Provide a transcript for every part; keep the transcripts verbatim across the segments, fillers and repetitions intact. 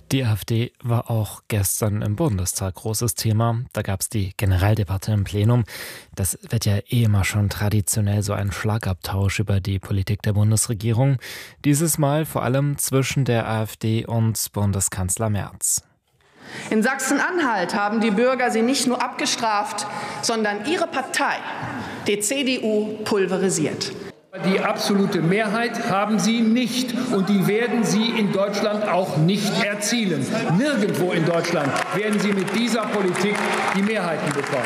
Die AfD war auch gestern im Bundestag großes Thema. Da gab es die Generaldebatte im Plenum. Das wird ja eh immer schon traditionell so ein Schlagabtausch über die Politik der Bundesregierung. Dieses Mal vor allem zwischen der AfD und Bundeskanzler Merz. In Sachsen-Anhalt haben die Bürger sie nicht nur abgestraft, sondern ihre Partei, die C D U, pulverisiert. Die absolute Mehrheit haben sie nicht und die werden sie in Deutschland auch nicht erzielen. Nirgendwo in Deutschland werden sie mit dieser Politik die Mehrheiten bekommen.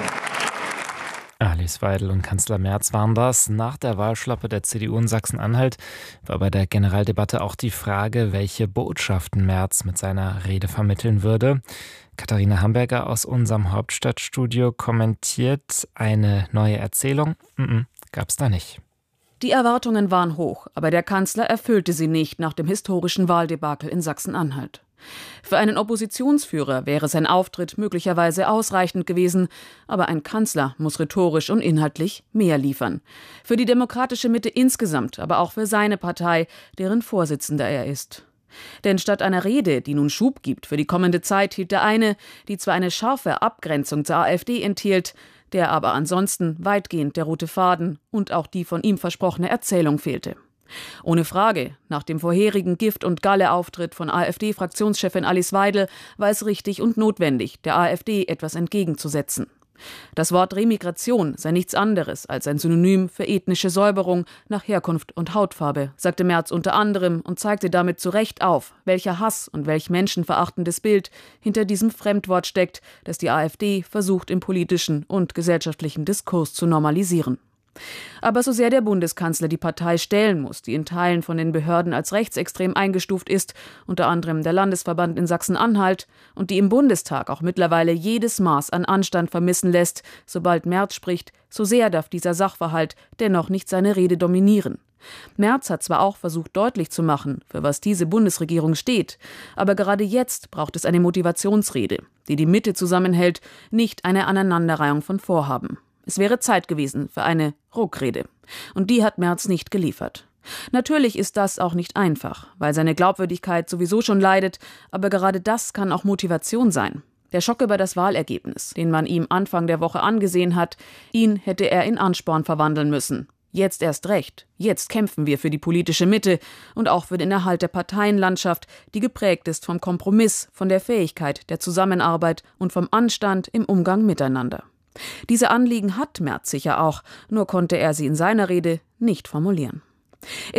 Alice Weidel und Kanzler Merz waren das. Nach der Wahlschlappe der C D U in Sachsen-Anhalt war bei der Generaldebatte auch die Frage, welche Botschaften Merz mit seiner Rede vermitteln würde. Katharina Hamburger aus unserem Hauptstadtstudio kommentiert, eine neue Erzählung Mm-mm, gab's da nicht. Die Erwartungen waren hoch, aber der Kanzler erfüllte sie nicht nach dem historischen Wahldebakel in Sachsen-Anhalt. Für einen Oppositionsführer wäre sein Auftritt möglicherweise ausreichend gewesen, aber ein Kanzler muss rhetorisch und inhaltlich mehr liefern. Für die demokratische Mitte insgesamt, aber auch für seine Partei, deren Vorsitzender er ist. Denn statt einer Rede, die nun Schub gibt für die kommende Zeit, hielt er eine, die zwar eine scharfe Abgrenzung zur AfD enthielt, der aber ansonsten weitgehend der rote Faden und auch die von ihm versprochene Erzählung fehlte. Ohne Frage, nach dem vorherigen Gift- und Galle-Auftritt von AfD-Fraktionschefin Alice Weidel war es richtig und notwendig, der AfD etwas entgegenzusetzen. Das Wort Remigration sei nichts anderes als ein Synonym für ethnische Säuberung nach Herkunft und Hautfarbe, sagte Merz unter anderem und zeigte damit zu Recht auf, welcher Hass und welch menschenverachtendes Bild hinter diesem Fremdwort steckt, das die AfD versucht im politischen und gesellschaftlichen Diskurs zu normalisieren. Aber so sehr der Bundeskanzler die Partei stellen muss, die in Teilen von den Behörden als rechtsextrem eingestuft ist, unter anderem der Landesverband in Sachsen-Anhalt, und die im Bundestag auch mittlerweile jedes Maß an Anstand vermissen lässt, sobald Merz spricht, so sehr darf dieser Sachverhalt dennoch nicht seine Rede dominieren. Merz hat zwar auch versucht deutlich zu machen, für was diese Bundesregierung steht, aber gerade jetzt braucht es eine Motivationsrede, die die Mitte zusammenhält, nicht eine Aneinanderreihung von Vorhaben. Es wäre Zeit gewesen für eine Ruckrede. Und die hat Merz nicht geliefert. Natürlich ist das auch nicht einfach, weil seine Glaubwürdigkeit sowieso schon leidet, aber gerade das kann auch Motivation sein. Der Schock über das Wahlergebnis, den man ihm Anfang der Woche angesehen hat, ihn hätte er in Ansporn verwandeln müssen. Jetzt erst recht. Jetzt kämpfen wir für die politische Mitte und auch für den Erhalt der Parteienlandschaft, die geprägt ist vom Kompromiss, von der Fähigkeit der Zusammenarbeit und vom Anstand im Umgang miteinander. Diese Anliegen hat Merz sicher auch, nur konnte er sie in seiner Rede nicht formulieren.